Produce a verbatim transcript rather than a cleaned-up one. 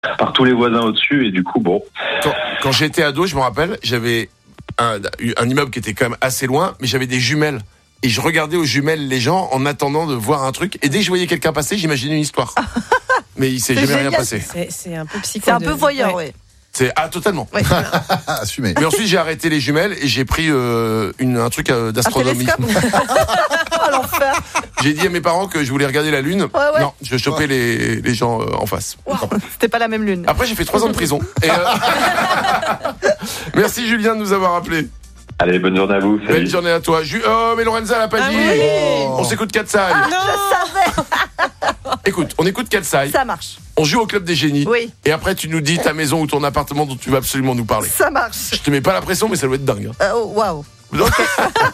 par tous les voisins au-dessus et du coup bon. Quand, quand j'étais ado, je me rappelle, j'avais un, un immeuble qui était quand même assez loin, mais j'avais des jumelles. Et je regardais aux jumelles les gens en attendant de voir un truc. Et dès que je voyais quelqu'un passer, j'imaginais une histoire. Mais il s'est C'est jamais génial. rien passé. C'est, c'est un peu psycho. C'est un de- peu voyeur, ouais. oui. C'est ah totalement. Ouais. Assumé. Mais ensuite j'ai arrêté les jumelles et j'ai pris euh, une, un truc euh, Un d'astronomie. télescope. Oh l'enfer. J'ai dit à mes parents que je voulais regarder la lune. Ouais, ouais. Non, je chopais les, les gens euh, en face. C'était pas la même lune. Après j'ai fait trois ans de prison. Et, euh... Merci Julien de nous avoir appelé. Allez, bonne journée à vous. Salut. Belle journée à toi. Ju- oh mais Lorenza l'a pas Ah dit. oui. On s'écoute Katsai. Je savais. Écoute, on écoute Katsai. Ça marche. On joue au club des génies. Oui. Et après tu nous dis ta maison ou ton appartement dont tu vas absolument nous parler. Ça marche. Je te mets pas la pression mais ça doit être dingue. hein. Euh, oh, waouh. Donc,